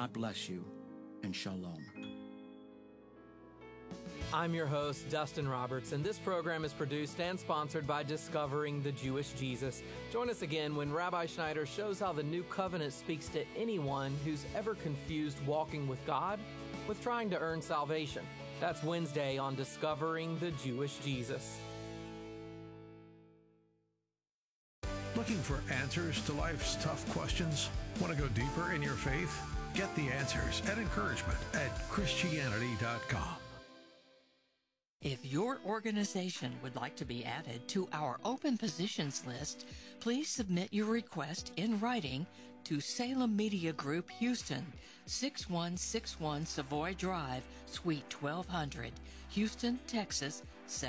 God bless you, and shalom. I'm your host, Dustin Roberts, and this program is produced and sponsored by Discovering the Jewish Jesus. Join us again when Rabbi Schneider shows how the New Covenant speaks to anyone who's ever confused walking with God with trying to earn salvation. That's Wednesday on Discovering the Jewish Jesus. Looking for answers to life's tough questions? Want to go deeper in your faith? Get the answers and encouragement at Christianity.com. If your organization would like to be added to our open positions list, please submit your request in writing to Salem Media Group, Houston, 6161 Savoy Drive, Suite 1200, Houston, Texas,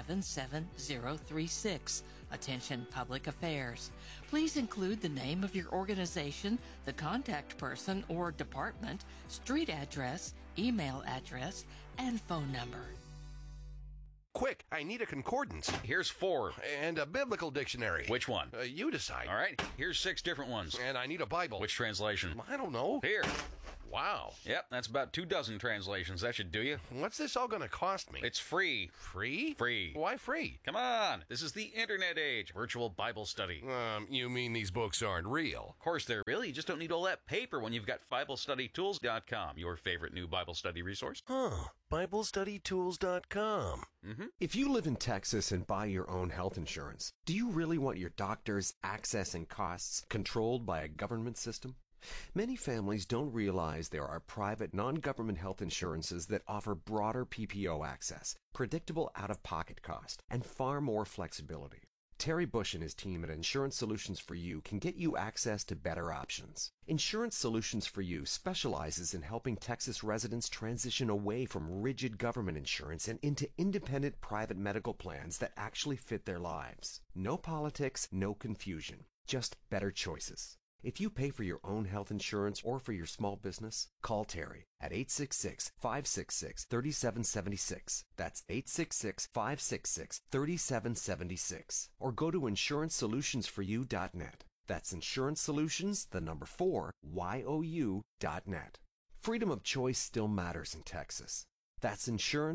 77036. Attention Public Affairs. Please include the name of your organization, the contact person or department, street address, email address, and phone number. Quick, I need a concordance. Here's 4. And a biblical dictionary. Which one? You decide. All right, here's 6 different ones. And I need a Bible. Which translation? I don't know. Here. Wow. Yep, that's about 24 translations. That should do you. What's this all going to cost me? It's free. Free? Free. Why free? Come on. This is the internet age. Virtual Bible study. You mean these books aren't real? Of course they're real. You just don't need all that paper when you've got BibleStudyTools.com, your favorite new Bible study resource. BibleStudyTools.com. Mm-hmm. If you live in Texas and buy your own health insurance, do you really want your doctor's access and costs controlled by a government system? Many families don't realize there are private, non-government health insurances that offer broader PPO access, predictable out-of-pocket cost, and far more flexibility. Terry Bush and his team at Insurance Solutions for You can get you access to better options. Insurance Solutions for You specializes in helping Texas residents transition away from rigid government insurance and into independent private medical plans that actually fit their lives. No politics, no confusion, just better choices. If you pay for your own health insurance or for your small business, call Terry at 866-566-3776. That's 866-566-3776. Or go to InsuranceSolutionsForYou.net. That's Insurance Solutions, the number 4, YOU.net. Freedom of choice still matters in Texas. That's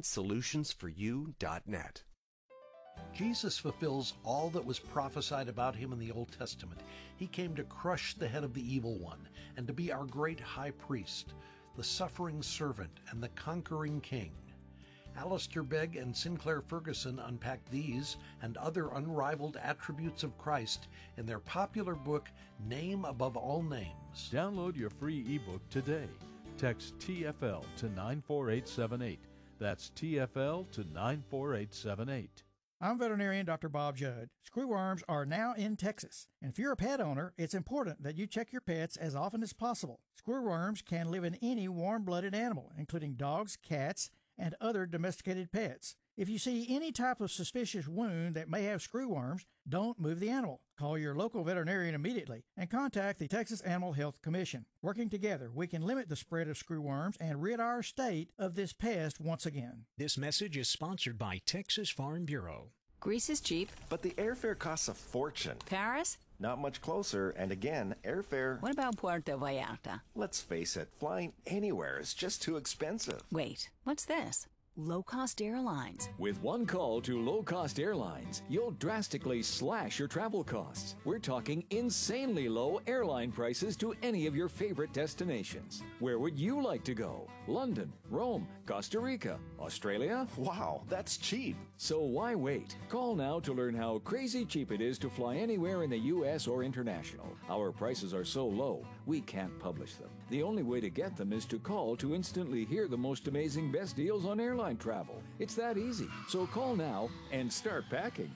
InsuranceSolutionsForYou.net. Jesus fulfills all that was prophesied about him in the Old Testament. He came to crush the head of the evil one and to be our great high priest, the suffering servant and the conquering king. Alistair Begg and Sinclair Ferguson unpack these and other unrivaled attributes of Christ in their popular book, Name Above All Names. Download your free ebook today. Text TFL to 94878. That's TFL to 94878. I'm veterinarian Dr. Bob Judd. Screwworms are now in Texas. And if you're a pet owner, it's important that you check your pets as often as possible. Screwworms can live in any warm-blooded animal, including dogs, cats, and other domesticated pets. If you see any type of suspicious wound that may have screwworms, don't move the animal. Call your local veterinarian immediately and contact the Texas Animal Health Commission. Working together, we can limit the spread of screwworms and rid our state of this pest once again. This message is sponsored by Texas Farm Bureau. Greece is cheap. But the airfare costs a fortune. Paris? Not much closer, and again, airfare... What about Puerto Vallarta? Let's face it, flying anywhere is just too expensive. Wait, what's this? Low-cost airlines. With one call to low-cost airlines, you'll drastically slash your travel costs. We're talking insanely low airline prices to any of your favorite destinations. Where would you like to go? London, Rome, Costa Rica, Australia? Wow, that's cheap. So why wait? Call now to learn how crazy cheap it is to fly anywhere in the U.S. or international. Our prices are so low, we can't publish them. The only way to get them is to call to instantly hear the most amazing best deals on airline travel. It's that easy. So call now and start packing.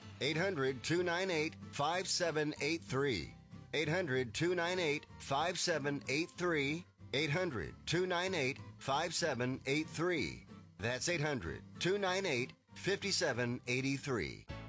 800-298-5783. 800-298-5783. 800-298-5783. That's 800-298-5783.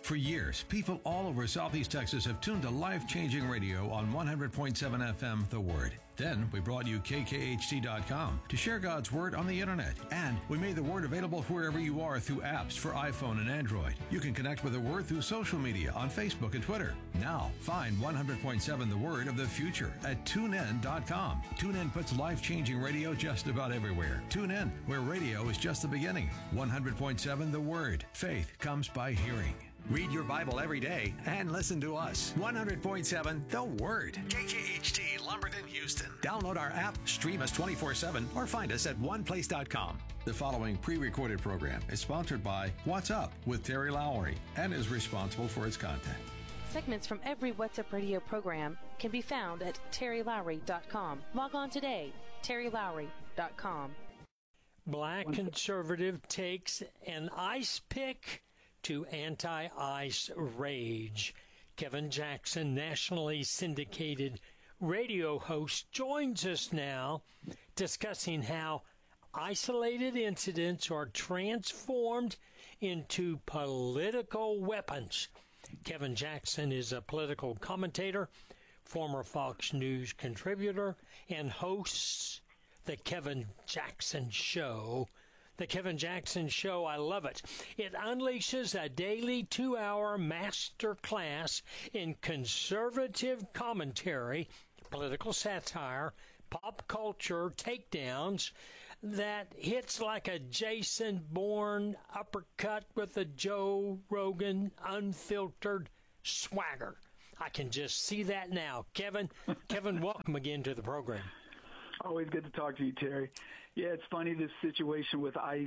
For years, people all over Southeast Texas have tuned to life-changing radio on 100.7 FM The Word. Then we brought you KKHT.com to share God's Word on the Internet. And we made the Word available wherever you are through apps for iPhone and Android. You can connect with the Word through social media on Facebook and Twitter. Now, find 100.7 The Word of the future at TuneIn.com. TuneIn puts life-changing radio just about everywhere. Tune in, where radio is just the beginning. 100.7 The Word. Faith comes by hearing. Read your Bible every day and listen to us. 100.7 The Word. KKHT, Lumberton, Houston. Download our app, stream us 24/7, or find us at oneplace.com. The following pre-recorded program is sponsored by What's Up with Terry Lowry and is responsible for its content. Segments from every What's Up radio program can be found at terrylowry.com. Log on today, terrylowry.com. Black conservative takes an ice pick to anti-ICE rage. Kevin Jackson, nationally syndicated radio host, joins us now discussing how isolated incidents are transformed into political weapons. Kevin Jackson is a political commentator, former Fox News contributor, and hosts The Kevin Jackson Show. The Kevin Jackson Show, I love it. It unleashes a daily 2-hour master class in conservative commentary, political satire, pop culture takedowns that hits like a Jason Bourne uppercut with a Joe Rogan unfiltered swagger. I can just see that now. Kevin, welcome again to the program. Always good to talk to you, Terry. Yeah, it's funny, this situation with ICE.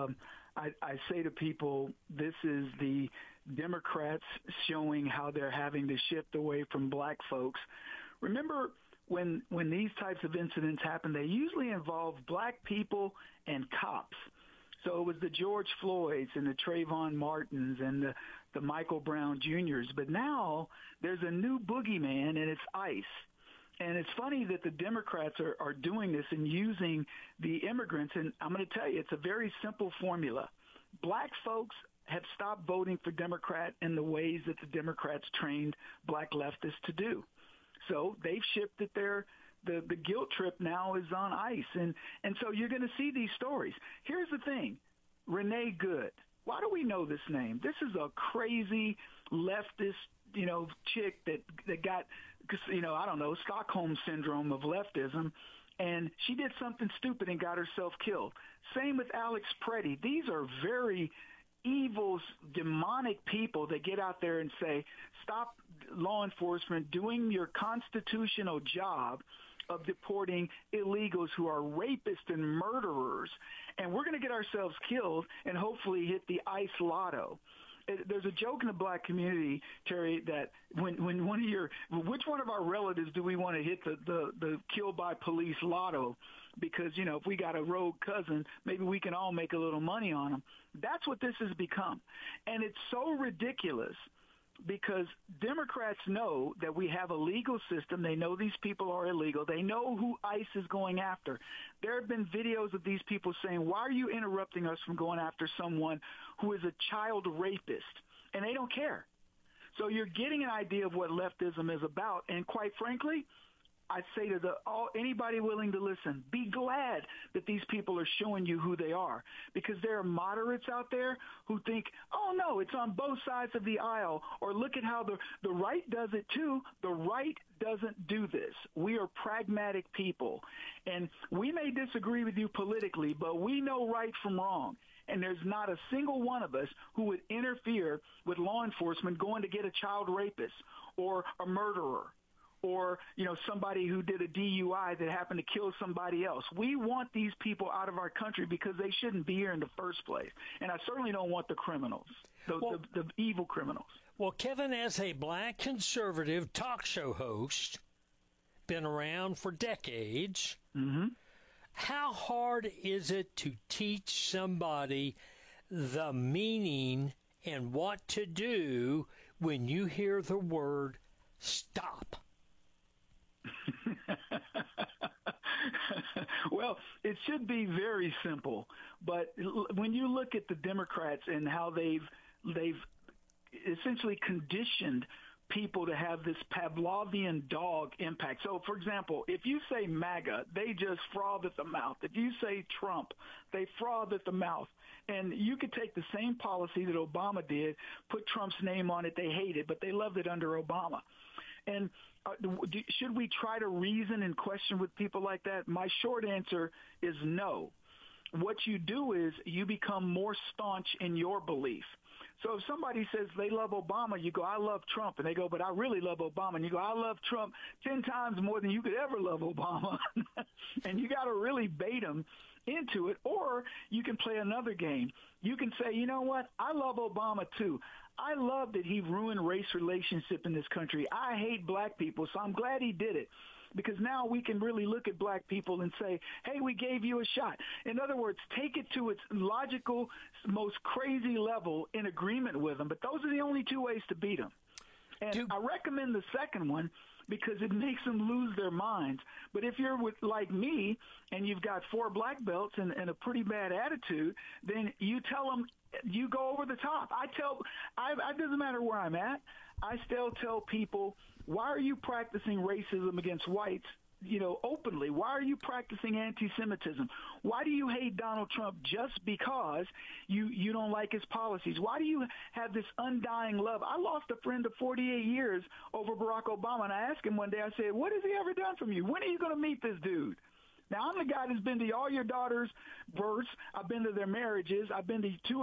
I say to people, this is the Democrats showing how they're having to shift away from black folks. Remember, when these types of incidents happen, they usually involve black people and cops. So it was the George Floyds and the Trayvon Martins and the Michael Brown Jr.'s. But now there's a new boogeyman, and it's ICE. And it's funny that the Democrats are doing this and using the immigrants. And I'm going to tell you, it's a very simple formula. Black folks have stopped voting for Democrat in the ways that the Democrats trained black leftists to do. So they've shifted the guilt trip now is on ICE. And so you're going to see these stories. Here's the thing. Renee Good. Why do we know this name? This is a crazy leftist, chick that got, I don't know, Stockholm syndrome of leftism, and she did something stupid and got herself killed. Same with Alex Preddy. These are very evil, demonic people that get out there and say, stop law enforcement doing your constitutional job of deporting illegals who are rapists and murderers, and we're going to get ourselves killed and hopefully hit the ICE lotto. There's a joke in the black community, Terry, that when which one of our relatives do we want to hit the kill by police lotto? Because, if we got a rogue cousin, maybe we can all make a little money on them. That's what this has become. And it's so ridiculous because Democrats know that we have a legal system. They know these people are illegal. They know who ICE is going after. There have been videos of these people saying, why are you interrupting us from going after someone who is a child rapist? And they don't care. So you're getting an idea of what leftism is about. And quite frankly, I say to anybody willing to listen, be glad that these people are showing you who they are, because there are moderates out there who think, oh, no, it's on both sides of the aisle, or look at how the right does it too. The right doesn't do this. We are pragmatic people, and we may disagree with you politically, but we know right from wrong. And there's not a single one of us who would interfere with law enforcement going to get a child rapist or a murderer, or, somebody who did a DUI that happened to kill somebody else. We want these people out of our country because they shouldn't be here in the first place. And I certainly don't want the criminals, the evil criminals. Well, Kevin, as a black conservative talk show host, been around for decades, how hard is it to teach somebody the meaning and what to do when you hear the word stop? Well, it should be very simple. But when you look at the Democrats and how they've essentially conditioned people to have this Pavlovian dog impact. So, for example, if you say MAGA, they just froth at the mouth. If you say Trump, they froth at the mouth. And you could take the same policy that Obama did, put Trump's name on it, they hate it, but they loved it under Obama. And should we try to reason and question with people like that? My short answer is no. What you do is you become more staunch in your belief. So if somebody says they love Obama, you go, I love Trump. And they go, but I really love Obama. And you go, I love Trump 10 times more than you could ever love Obama. And you got to really bait them into it. Or you can play another game. You can say, you know what? I love Obama too. I love that he ruined race relationship in this country. I hate black people, so I'm glad he did it. Because now we can really look at black people and say, hey, we gave you a shot. In other words, take it to its logical, most crazy level in agreement with them. But those are the only two ways to beat them. And I recommend the second one because it makes them lose their minds. But if you're like me and you've got 4 black belts and a pretty bad attitude, then you tell them, you go over the top. It doesn't matter where I'm at. I still tell people, why are you practicing racism against whites, openly? Why are you practicing anti-Semitism? Why do you hate Donald Trump just because you don't like his policies? Why do you have this undying love? I lost a friend of 48 years over Barack Obama, and I asked him one day, I said, what has he ever done for you? When are you going to meet this dude? Now, I'm the guy that's been to all your daughters' births. I've been to their marriages. I've been to two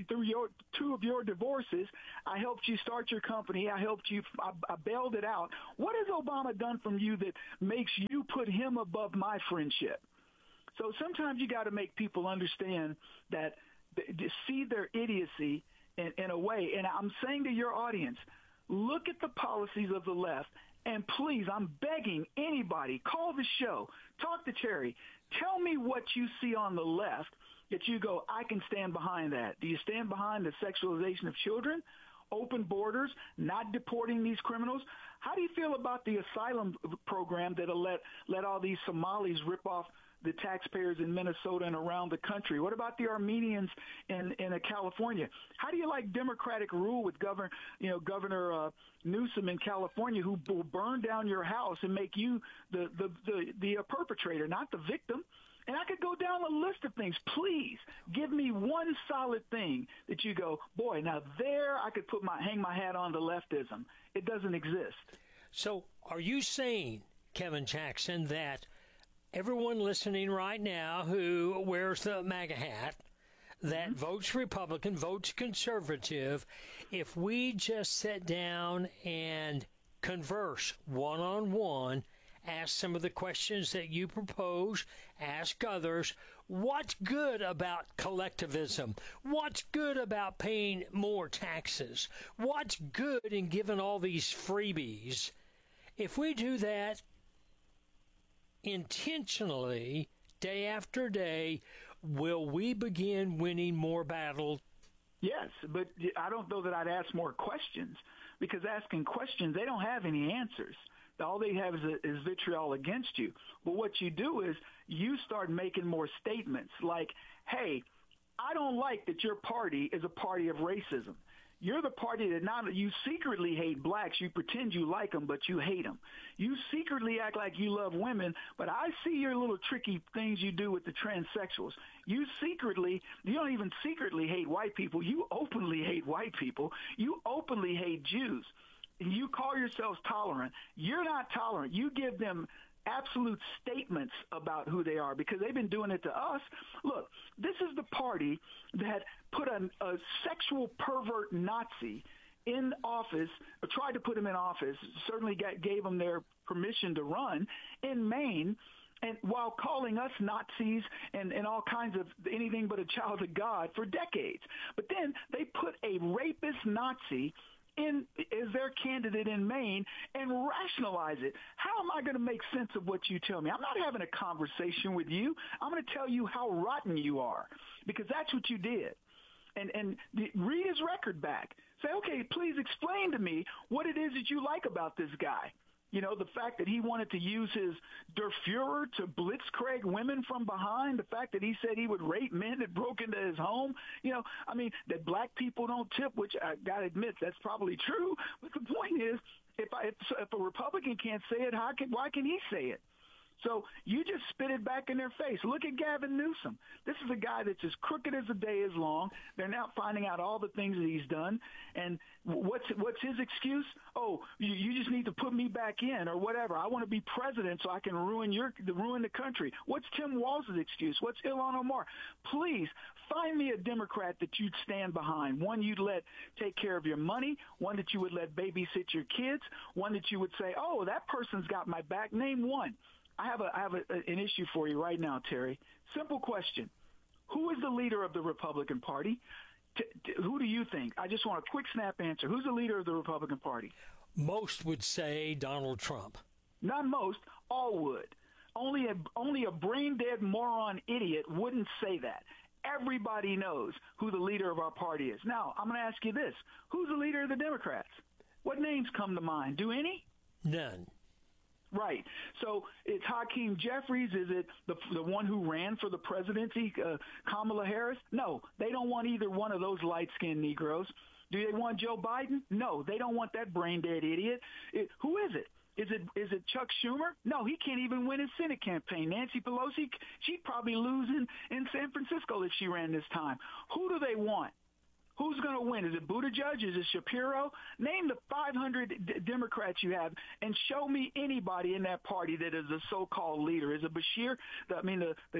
of your divorces. I helped you start your company. I helped you. I bailed it out. What has Obama done from you that makes you put him above my friendship? So sometimes you got to make people understand that, see their idiocy in a way. And I'm saying to your audience, look at the policies of the left. And please, I'm begging anybody, call the show, talk to Terry, tell me what you see on the left that you go, I can stand behind that. Do you stand behind the sexualization of children, open borders, not deporting these criminals? How do you feel about the asylum program that'll let all these Somalis rip off the taxpayers in Minnesota and around the country? What about the Armenians in California? How do you like Democratic rule with Governor Newsom in California, who will burn down your house and make you the perpetrator, not the victim? And I could go down a list of things. Please give me one solid thing that you go, boy, now there I could hang my hat on the leftism. It doesn't exist. So are you saying, Kevin Jackson, that everyone listening right now who wears the MAGA hat, that votes Republican, votes conservative, if we just sit down and converse one-on-one, ask some of the questions that you propose, ask others, what's good about collectivism? What's good about paying more taxes? What's good in giving all these freebies? If we do that intentionally, day after day, will we begin winning more battles? Yes, but I don't know that I'd ask more questions, because asking questions, they don't have any answers. All they have is vitriol against you. But what you do is you start making more statements like, hey, I don't like that your party is a party of racism. You're the party that you secretly hate blacks. You pretend you like them, but you hate them. You secretly act like you love women, but I see your little tricky things you do with the transsexuals. You don't even secretly hate white people. You openly hate white people. You openly hate Jews. And you call yourselves tolerant. You're not tolerant. You give them absolute statements about who they are because they've been doing it to us. Look, this is the party that put a sexual pervert Nazi in office, or tried to put him in office, certainly gave him their permission to run in Maine, and while calling us Nazis and all kinds of anything but a child of God for decades. But then they put a rapist Nazi in as their candidate in Maine and rationalize it. How am I going to make sense of what you tell me? I'm not having a conversation with you. I'm going to tell you how rotten you are, because that's what you did. And read his record back. Say, okay, please explain to me what it is that you like about this guy. You know, the fact that he wanted to use his Der Fuhrer to blitzkrieg women from behind, the fact that he said he would rape men that broke into his home, you know, I mean, that black people don't tip, which I got to admit, that's probably true. But the point is, if a Republican can't say it, why can he say it? So you just spit it back in their face. Look at Gavin Newsom. This is a guy that's as crooked as the day is long. They're now finding out all the things that he's done. And what's his excuse? Oh, you just need to put me back in or whatever. I want to be president so I can ruin the country. What's Tim Walz's excuse? What's Ilhan Omar? Please find me a Democrat that you'd stand behind. One you'd let take care of your money. One that you would let babysit your kids. One that you would say, oh, that person's got my back. Name one. I have an issue for you right now, Terry. Simple question. Who is the leader of the Republican Party? Who do you think? I just want a quick snap answer. Who's the leader of the Republican Party? Most would say Donald Trump. Not most. All would. Only a brain-dead moron idiot wouldn't say that. Everybody knows who the leader of our party is. Now, I'm going to ask you this. Who's the leader of the Democrats? What names come to mind? Do any? None. Right. So it's Hakeem Jeffries. Is it the one who ran for the presidency, Kamala Harris? No, they don't want either one of those light-skinned Negroes. Do they want Joe Biden? No, they don't want that brain-dead idiot. Who is it? Is it Chuck Schumer? No, he can't even win his Senate campaign. Nancy Pelosi, she'd probably lose in San Francisco if she ran this time. Who do they want? Who's going to win? Is it Buttigieg? Is it Shapiro? Name the 500 Democrats you have and show me anybody in that party that is a so-called leader. Is it Bashir? The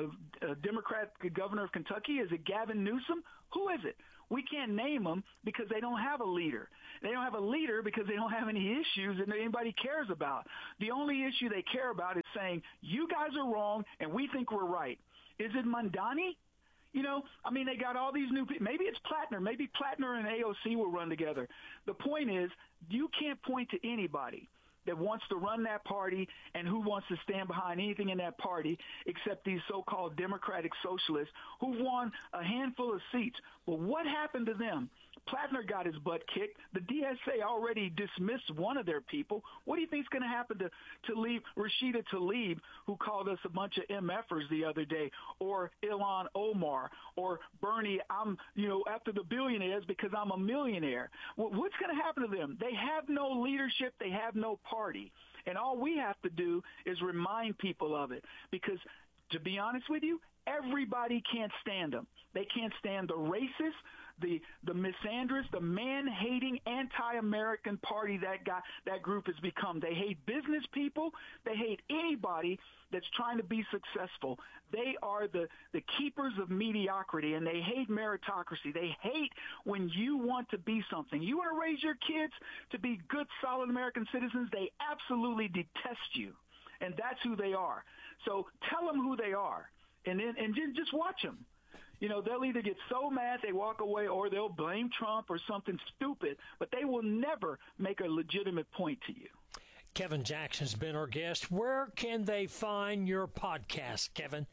Democrat governor of Kentucky? Is it Gavin Newsom? Who is it? We can't name them because they don't have a leader. They don't have a leader because they don't have any issues that anybody cares about. The only issue they care about is saying, you guys are wrong and we think we're right. Is it Mamdani? You know, I mean, they got all these new people. Maybe it's Plattner. Maybe Plattner and AOC will run together. The point is, you can't point to anybody that wants to run that party and who wants to stand behind anything in that party except these so-called democratic socialists who've won a handful of seats. But what happened to them? Plattner got his butt kicked. The DSA already dismissed one of their people. What do you think is going to happen to Rashida Tlaib, who called us a bunch of MFers the other day, or Ilhan Omar, or Bernie, I'm after the billionaires because I'm a millionaire? What's going to happen to them? They have no leadership. They have no party. And all we have to do is remind people of it because, to be honest with you, everybody can't stand them. They can't stand the racist, the misandrous, the man-hating, anti-American party that group has become. They hate business people. They hate anybody that's trying to be successful. They are the keepers of mediocrity, and they hate meritocracy. They hate when you want to be something. You want to raise your kids to be good, solid American citizens. They absolutely detest you, and that's who they are. So tell them who they are, and just watch them. You know, they'll either get so mad they walk away or they'll blame Trump or something stupid, but they will never make a legitimate point to you. Kevin Jackson's been our guest. Where can they find your podcast, Kevin?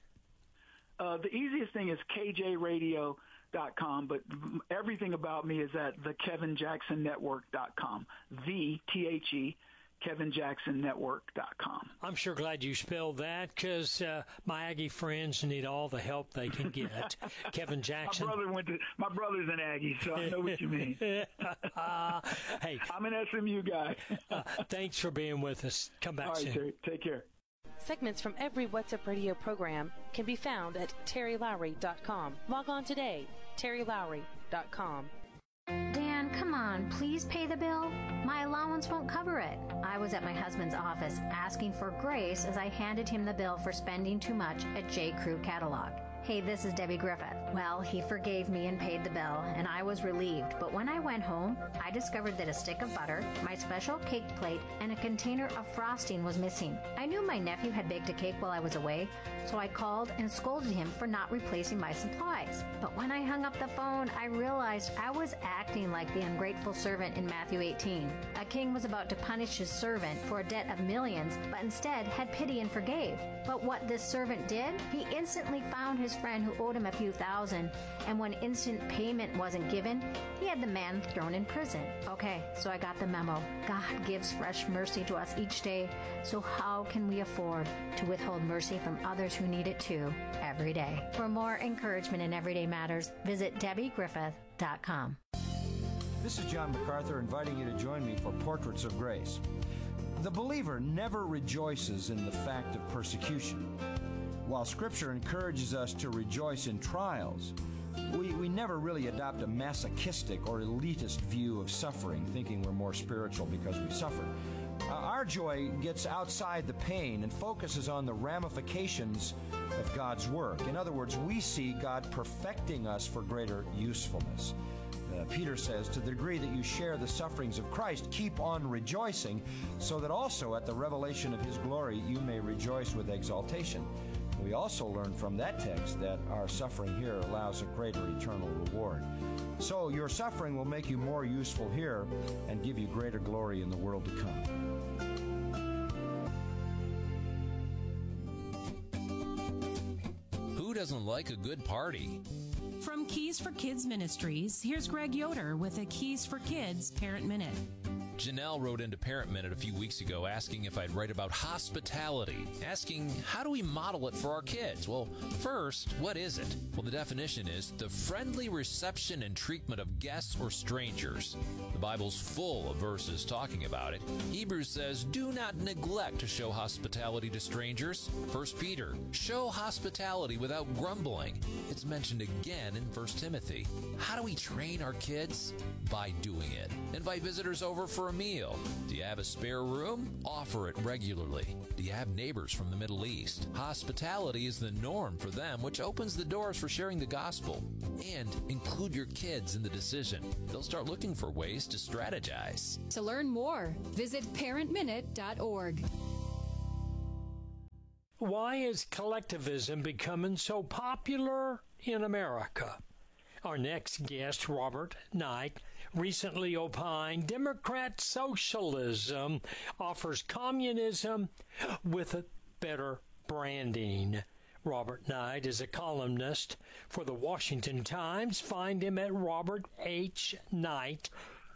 The easiest thing is kjradio.com, but everything about me is at thekevinjacksonnetwork.com. The, KevinJacksonNetwork.com. I'm sure glad you spelled that because my Aggie friends need all the help they can get. Kevin Jackson. My brother's an Aggie, so I know what you mean. Hey, I'm an SMU guy. Thanks for being with us. Come back soon. Terry, take care. Segments from every What's Up Radio program can be found at TerryLowry.com. Log on today, TerryLowry.com. Dan, come on, please pay the bill. My allowance won't cover it. I was at my husband's office asking for grace as I handed him the bill for spending too much at J. Crew Catalog. Hey, this is Debbie Griffith. Well, he forgave me and paid the bill, and I was relieved. But when I went home, I discovered that a stick of butter, my special cake plate, and a container of frosting was missing. I knew my nephew had baked a cake while I was away, so I called and scolded him for not replacing my supplies. But when I hung up the phone, I realized I was acting like the ungrateful servant in Matthew 18. A king was about to punish his servant for a debt of millions, but instead had pity and forgave. But what this servant did, he instantly found his friend who owed him a few thousand, and when instant payment wasn't given, he had the man thrown in prison. Okay, so I got the memo. God gives fresh mercy to us each day, so how can we afford to withhold mercy from others who need it too every day? For more encouragement in everyday matters, visit DebbieGriffith.com. This is John MacArthur inviting you to join me for Portraits of Grace. The believer never rejoices in the fact of persecution. While Scripture encourages us to rejoice in trials, we never really adopt a masochistic or elitist view of suffering, thinking we're more spiritual because we suffer. Our joy gets outside the pain and focuses on the ramifications of God's work. In other words, we see God perfecting us for greater usefulness. Peter says, to the degree that you share the sufferings of Christ, keep on rejoicing, so that also at the revelation of His glory you may rejoice with exaltation. We also learn from that text that our suffering here allows a greater eternal reward. So your suffering will make you more useful here and give you greater glory in the world to come. Who doesn't like a good party? From Keys for Kids Ministries, here's Greg Yoder with a Keys for Kids Parent Minute. Janelle wrote into Parent Minute a few weeks ago asking if I'd write about hospitality, asking how do we model it for our kids? Well, first, what is it? Well, the definition is the friendly reception and treatment of guests or strangers. The Bible's full of verses talking about it. Hebrews says, do not neglect to show hospitality to strangers. 1 Peter, show hospitality without grumbling. It's mentioned again in 1 Timothy. How do we train our kids? By doing it. Invite visitors over for a meal. Do you have a spare room? Offer it regularly. Do you have neighbors from the Middle East? Hospitality is the norm for them, which opens the doors for sharing the gospel. And include your kids in the decision. They'll start looking for ways to strategize. To learn more, visit parentminute.org. Why is collectivism becoming so popular in America? Our next guest, Robert Knight, recently opined Democrat socialism offers communism with a better branding. Robert Knight is a columnist for the Washington Times. Find him at Robert H. Knight,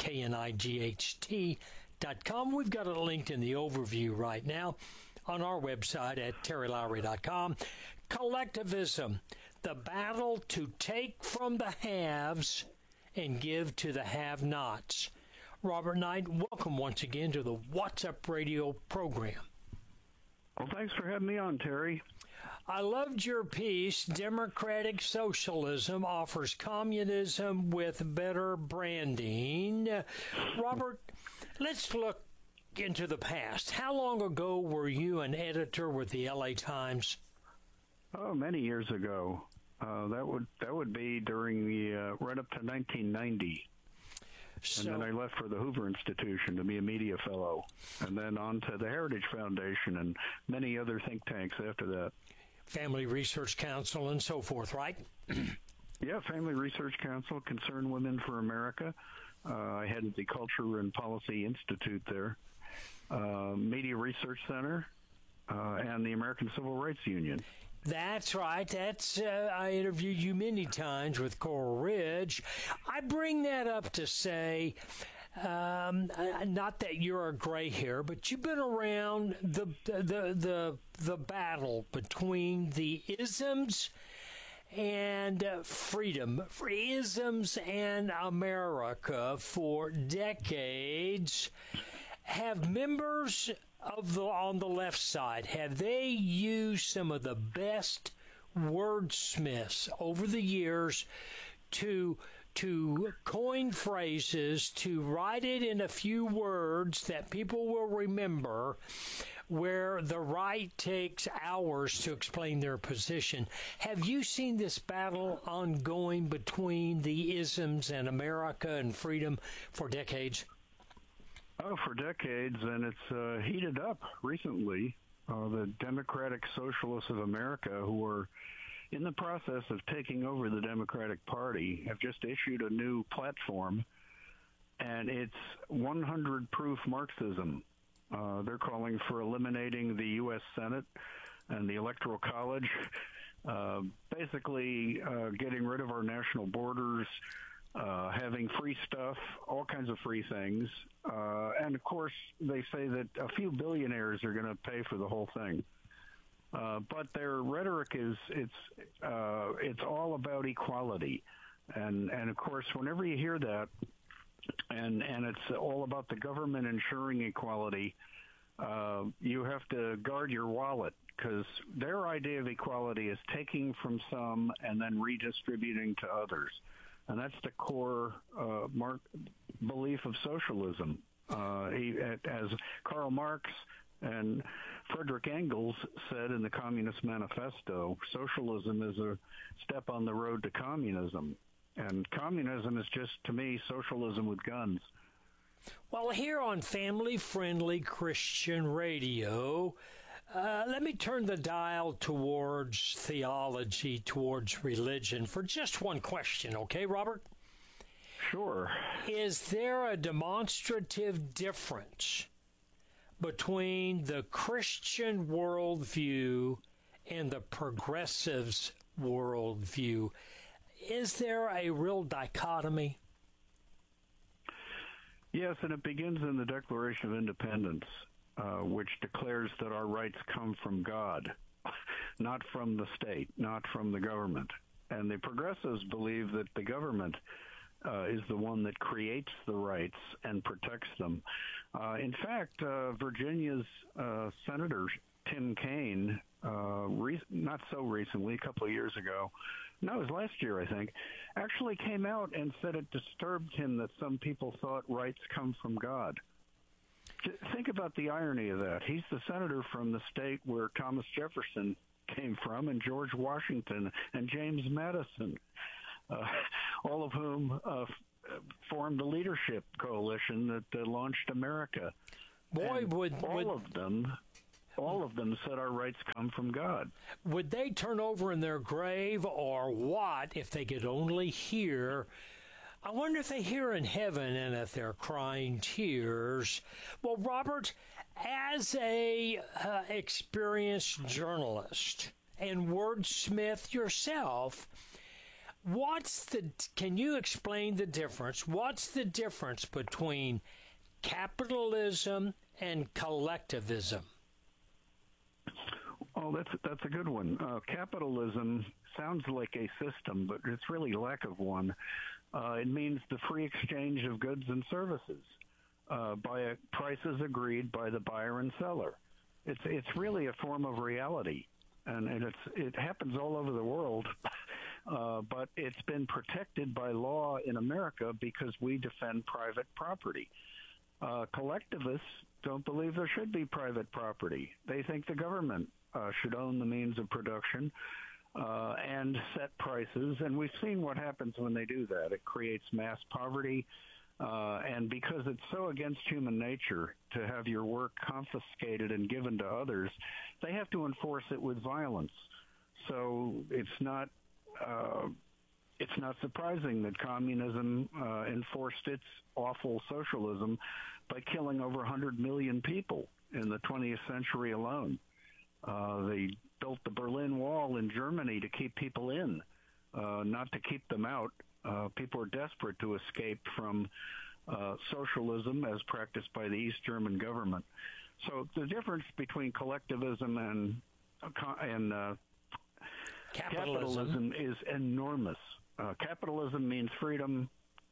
KNIGHT.com. We've got it linked in the overview right now on our website at terrylowry.com. Collectivism, the battle to take from the haves and give to the have-nots. Robert Knight, welcome once again to the What's Up Radio program. Well, thanks for having me on, Terry. I loved your piece, Democratic Socialism Offers Communism with Better Branding. Robert, let's look into the past. How long ago were you an editor with the LA Times? Oh, many years ago. That would be during the right up to 1990. And then I left for the Hoover Institution to be a media fellow, and then on to the Heritage Foundation and many other think tanks after that. Family Research Council and so forth, right? Yeah, Family Research Council, Concerned Women for America. I headed the Culture and Policy Institute there, Media Research Center, and the American Civil Rights Union. That's right. I interviewed you many times with Coral Ridge. I bring that up to say, not that you're a gray hair, but you've been around the battle between the isms and freedom, isms and America for decades. Have members on the left side, have they used some of the best wordsmiths over the years to coin phrases, to write it in a few words that people will remember, where the right takes hours to explain their position? Have you seen this battle ongoing between the isms and America and freedom for decades? Oh, for decades, and it's heated up recently. The Democratic Socialists of America, who are in the process of taking over the Democratic Party, have just issued a new platform, and it's 100 proof Marxism. They're calling for eliminating the U.S. Senate and the Electoral College, basically getting rid of our national borders, having free stuff, all kinds of free things. And, of course, they say that a few billionaires are going to pay for the whole thing. But their rhetoric is it's all about equality. And of course, whenever you hear that, and it's all about the government ensuring equality, you have to guard your wallet, because their idea of equality is taking from some and then redistributing to others. And that's the core belief of socialism. As Karl Marx and Friedrich Engels said in the Communist Manifesto, socialism is a step on the road to communism. And communism is just, to me, socialism with guns. Well, here on Family-Friendly Christian Radio, let me turn the dial towards theology, towards religion, for just one question, okay, Robert? Sure. Is there a demonstrative difference between the Christian worldview and the progressives' worldview? Is there a real dichotomy? Yes, and it begins in the Declaration of Independence, which declares that our rights come from God, not from the state, not from the government. And the progressives believe that the government is the one that creates the rights and protects them. In fact, Virginia's Senator Tim Kaine, not so recently, a couple of years ago, no, it was last year, I think, actually came out and said it disturbed him that some people thought rights come from God. Think about the irony of that. He's the senator from the state where Thomas Jefferson came from, and George Washington and James Madison, all of whom formed the leadership coalition that launched America. Boy, all of them said our rights come from God. Would they turn over in their grave, or what, if they could only hear? I wonder if they hear in heaven and if they're crying tears. Well, Robert, as a experienced journalist and wordsmith yourself, can you explain the difference? What's the difference between capitalism and collectivism? Oh, that's a good one. Capitalism sounds like a system, but it's really lack of one. It means the free exchange of goods and services by prices agreed by the buyer and seller. It's really a form of reality, and it happens all over the world. But it's been protected by law in America because we defend private property. Collectivists don't believe there should be private property. They think the government should own the means of production and set prices. And we've seen what happens when they do that. It creates mass poverty. And because it's so against human nature to have your work confiscated and given to others, they have to enforce it with violence. So it's not surprising that communism enforced its awful socialism by killing over 100 million people in the 20th century alone. They built the Berlin Wall in Germany to keep people in, not to keep them out. People are desperate to escape from socialism as practiced by the East German government. So the difference between collectivism and capitalism is enormous. Capitalism means freedom.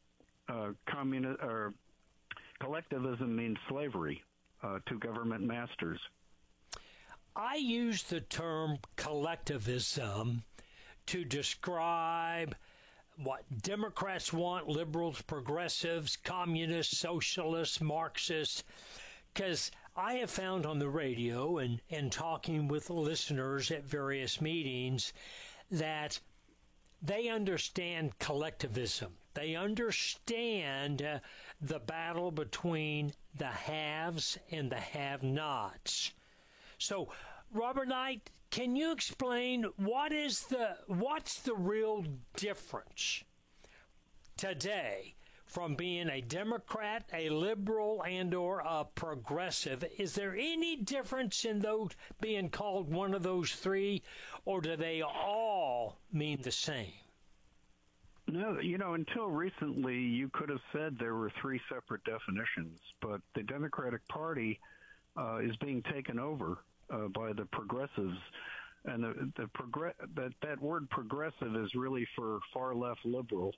Collectivism means slavery to government masters. I use the term collectivism to describe what Democrats want, liberals, progressives, communists, socialists, Marxists, because I have found on the radio and talking with listeners at various meetings that they understand collectivism. They understand the battle between the haves and the have-nots. So, Robert Knight, can you explain what's the real difference today from being a Democrat, a liberal, and or a progressive. Is there any difference in those being called one of those three, or do they all mean the same? No, until recently, you could have said there were three separate definitions, but the Democratic Party is being taken over by the progressives, and that word progressive is really for far left liberal.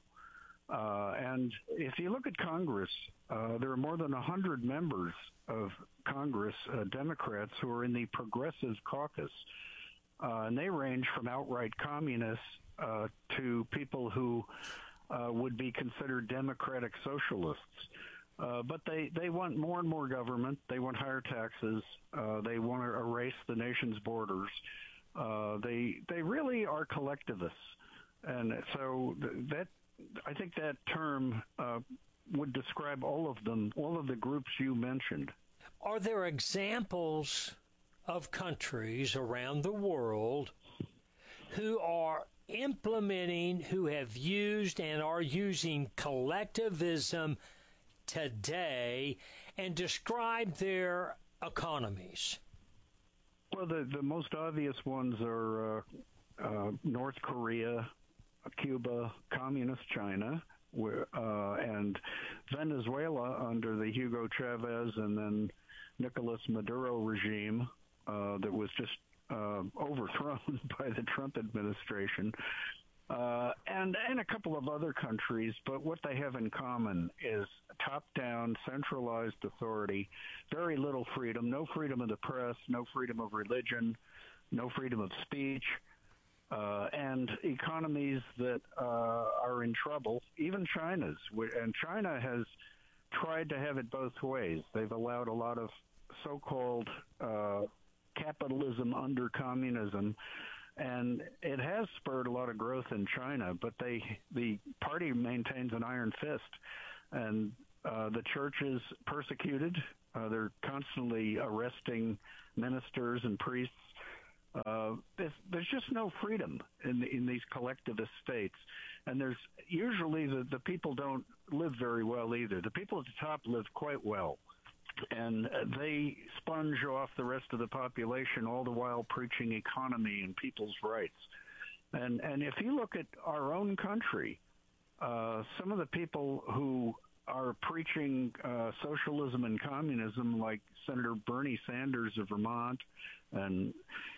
And if you look at Congress, there are more than 100 members of Congress, Democrats, who are in the progressive caucus, and they range from outright communists to people who would be considered democratic socialists. But they want more and more government. They want higher taxes. They want to erase the nation's borders. They really are collectivists. And so I think that term would describe all of them, all of the groups you mentioned. Are there examples of countries around the world who are implementing, who have used and are using collectivism today, and describe their economies? Well, the most obvious ones are North Korea, Cuba, Communist China, and Venezuela under the Hugo Chavez and then Nicolas Maduro regime that was just overthrown by the Trump administration, and a couple of other countries. But what they have in common is top-down, centralized authority, very little freedom, no freedom of the press, no freedom of religion, no freedom of speech, and economies that are in trouble, even China's. And China has tried to have it both ways. They've allowed a lot of so-called capitalism under communism, and it has spurred a lot of growth in China, but the party maintains an iron fist, and the church is persecuted. They're constantly arresting ministers and priests. There's just no freedom in these collectivist states, and there's usually the people don't live very well either. The people at the top live quite well, and they sponge off the rest of the population, all the while preaching economy and people's rights. And if you look at our own country, some of the people who are preaching socialism and communism, like Senator Bernie Sanders of Vermont and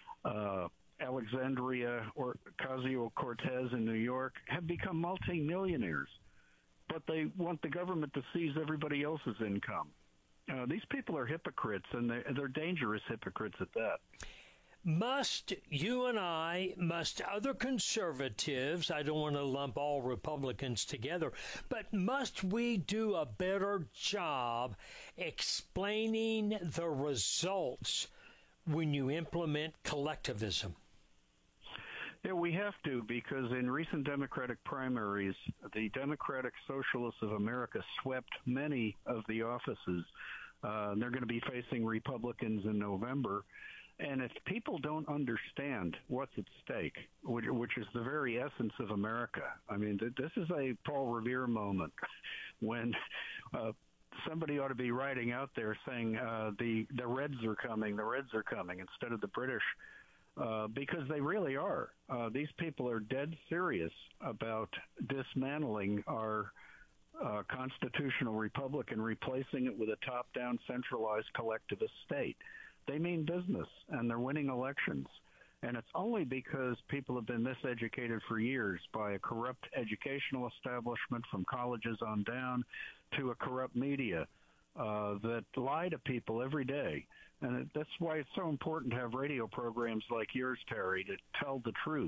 Alexandria Ocasio-Cortez in New York, have become multimillionaires, but they want the government to seize everybody else's income. These people are hypocrites, and they're dangerous hypocrites at that. Must you and I, must other conservatives, I don't want to lump all Republicans together, but must we do a better job explaining the results when you implement collectivism? Yeah, we have to, because in recent Democratic primaries, the Democratic Socialists of America swept many of the offices. They're going to be facing Republicans in November. And if people don't understand what's at stake, which is the very essence of America, I mean, this is a Paul Revere moment when somebody ought to be writing out there saying the Reds are coming, instead of the British, because they really are. These people are dead serious about dismantling our constitutional republic and replacing it with a top-down, centralized collectivist state. They mean business, and they're winning elections. And it's only because people have been miseducated for years by a corrupt educational establishment from colleges on down to a corrupt media that lie to people every day. And that's why it's so important to have radio programs like yours, Terry, to tell the truth.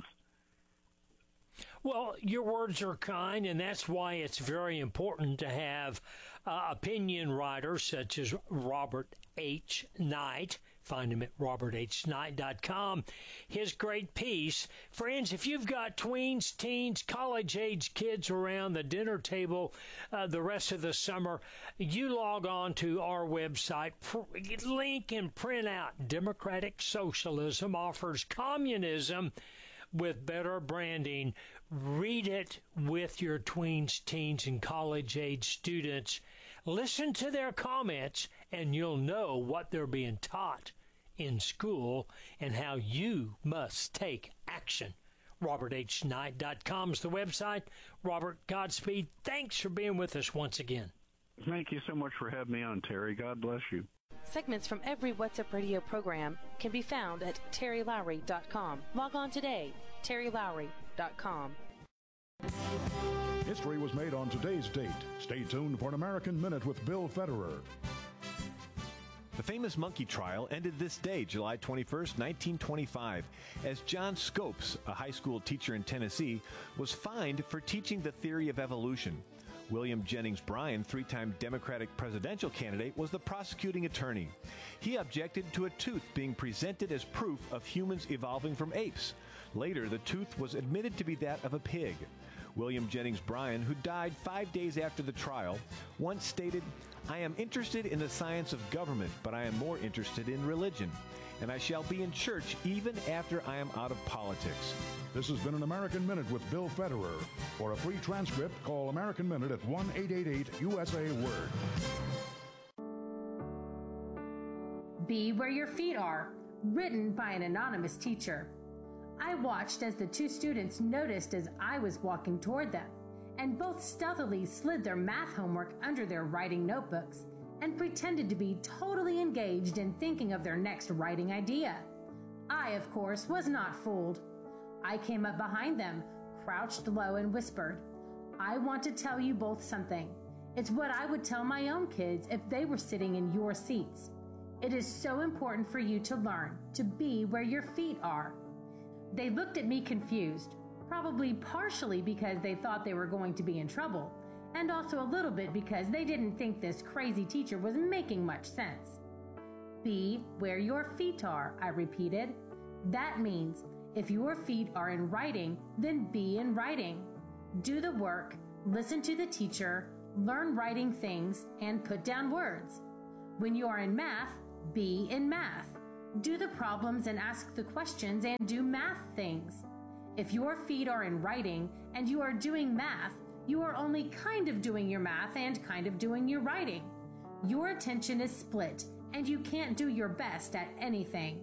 Well, your words are kind, and that's why it's very important to have opinion writers such as Robert H. Knight. Find him at roberthknight.com. His great piece. Friends, if you've got tweens, teens, college-age kids around the dinner table the rest of the summer, you log on to our website, link and print out Democratic Socialism offers communism with better branding. Read it with your tweens, teens, and college-age students. Listen to their comments, and you'll know what they're being taught in school and how you must take action. RobertHKnight.com is the website. Robert, Godspeed. Thanks for being with us once again. Thank you so much for having me on, Terry. God bless you. Segments from every What's Up Radio program can be found at terrylowry.com. Log on today, terrylowry.com. History was made on today's date. Stay tuned for an American Minute with Bill Federer. The famous monkey trial ended this day, July 21st, 1925, as John Scopes, a high school teacher in Tennessee, was fined for teaching the theory of evolution. William Jennings Bryan, three-time Democratic presidential candidate, was the prosecuting attorney. He objected to a tooth being presented as proof of humans evolving from apes. Later, the tooth was admitted to be that of a pig. William Jennings Bryan, who died 5 days after the trial, once stated, "I am interested in the science of government, but I am more interested in religion, and I shall be in church even after I am out of politics." This has been an American Minute with Bill Federer. For a free transcript, call American Minute at 1-888-USA-WORD. Be Where Your Feet Are, written by an anonymous teacher. I watched as the two students noticed as I was walking toward them, and both stealthily slid their math homework under their writing notebooks and pretended to be totally engaged in thinking of their next writing idea. I, of course, was not fooled. I came up behind them, crouched low, and whispered, "I want to tell you both something. It's what I would tell my own kids if they were sitting in your seats. It is so important for you to learn to be where your feet are." They looked at me confused, probably partially because they thought they were going to be in trouble, and also a little bit because they didn't think this crazy teacher was making much sense. Be where your feet are, I repeated. That means if your feet are in writing, then be in writing. Do the work, listen to the teacher, learn writing things, and put down words. When you are in math, be in math. Do the problems and ask the questions and do math things. If your feet are in writing and you are doing math, you are only kind of doing your math and kind of doing your writing. Your attention is split and you can't do your best at anything.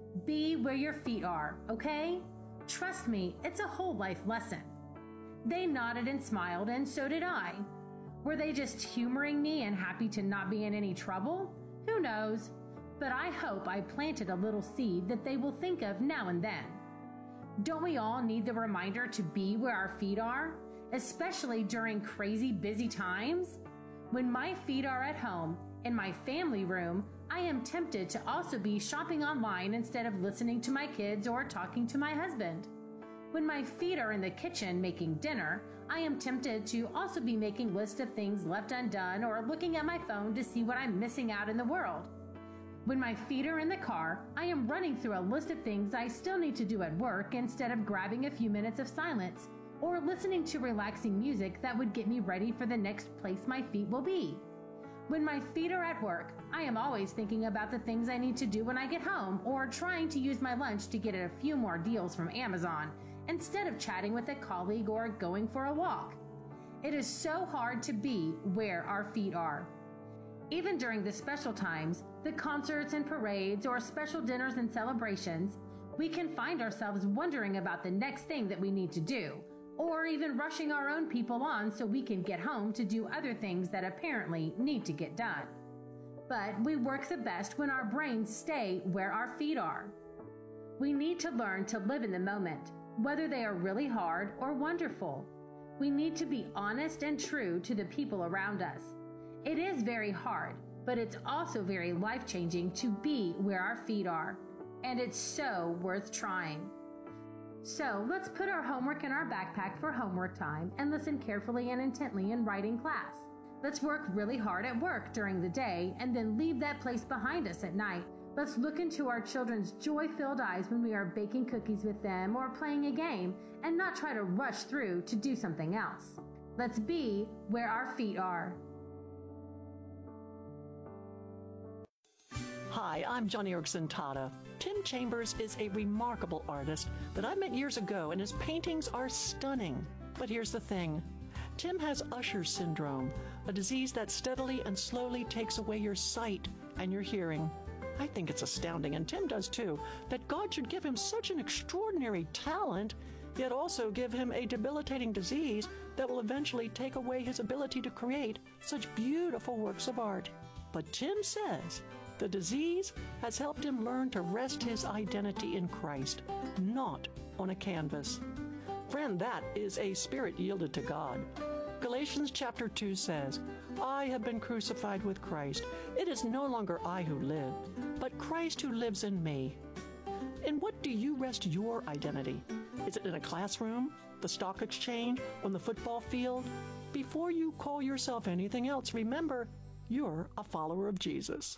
Be where your feet are, okay? Trust me, it's a whole life lesson. They nodded and smiled, and so did I. Were they just humoring me and happy to not be in any trouble? Who knows? But I hope I planted a little seed that they will think of now and then. Don't we all need the reminder to be where our feet are, especially during crazy busy times? When my feet are at home, in my family room, I am tempted to also be shopping online instead of listening to my kids or talking to my husband. When my feet are in the kitchen making dinner, I am tempted to also be making lists of things left undone or looking at my phone to see what I'm missing out in the world. When my feet are in the car, I am running through a list of things I still need to do at work instead of grabbing a few minutes of silence or listening to relaxing music that would get me ready for the next place my feet will be. When my feet are at work, I am always thinking about the things I need to do when I get home or trying to use my lunch to get a few more deals from Amazon instead of chatting with a colleague or going for a walk. It is so hard to be where our feet are. Even during the special times, the concerts and parades or special dinners and celebrations, we can find ourselves wondering about the next thing that we need to do, or even rushing our own people on so we can get home to do other things that apparently need to get done. But we work the best when our brains stay where our feet are. We need to learn to live in the moment, whether they are really hard or wonderful. We need to be honest and true to the people around us. It is very hard, but it's also very life-changing to be where our feet are, and it's so worth trying. So let's put our homework in our backpack for homework time and listen carefully and intently in writing class. Let's work really hard at work during the day and then leave that place behind us at night. Let's look into our children's joy-filled eyes when we are baking cookies with them or playing a game and not try to rush through to do something else. Let's be where our feet are. Hi, I'm Joni Eareckson Tada. Tim Chambers is a remarkable artist that I met years ago, and his paintings are stunning. But here's the thing. Tim has Usher syndrome, a disease that steadily and slowly takes away your sight and your hearing. I think it's astounding, and Tim does too, that God should give him such an extraordinary talent, yet also give him a debilitating disease that will eventually take away his ability to create such beautiful works of art. But Tim says the disease has helped him learn to rest his identity in Christ, not on a canvas. Friend, that is a spirit yielded to God. Galatians chapter 2 says, I have been crucified with Christ. It is no longer I who live, but Christ who lives in me. In what do you rest your identity? Is it in a classroom, the stock exchange, on the football field? Before you call yourself anything else, remember, you're a follower of Jesus.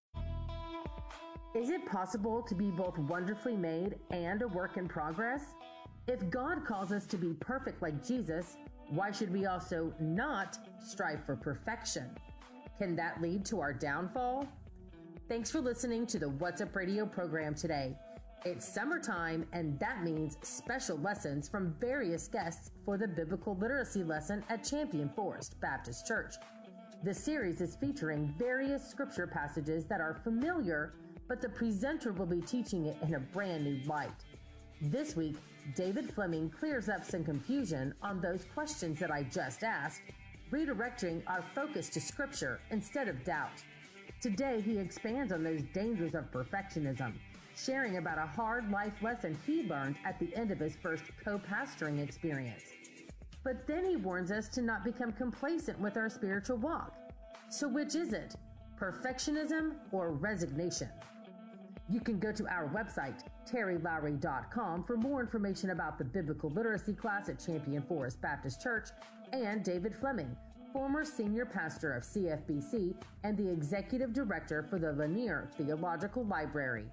Is it possible to be both wonderfully made and a work in progress? If God calls us to be perfect like Jesus, why should we also not strive for perfection? Can that lead to our downfall? Thanks for listening to the What's Up Radio program today. It's summertime, and that means special lessons from various guests for the biblical literacy lesson at Champion Forest Baptist Church. The series is featuring various scripture passages that are familiar, but the presenter will be teaching it in a brand new light. This week, David Fleming clears up some confusion on those questions that I just asked, redirecting our focus to Scripture instead of doubt. Today, he expands on those dangers of perfectionism, sharing about a hard life lesson he learned at the end of his first co-pastoring experience. But then he warns us to not become complacent with our spiritual walk. So which is it? Perfectionism or resignation? You can go to our website, terrylowry.com, for more information about the biblical literacy class at Champion Forest Baptist Church and David Fleming, former senior pastor of CFBC and the executive director for the Lanier Theological Library.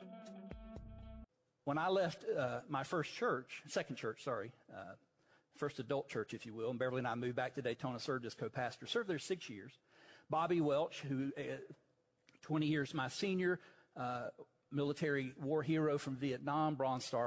When I left my first adult church, if you will, and Beverly and I moved back to Daytona, served as co-pastor, served there 6 years. Bobby Welch, who 20 years my senior, military war hero from Vietnam, Bronze Star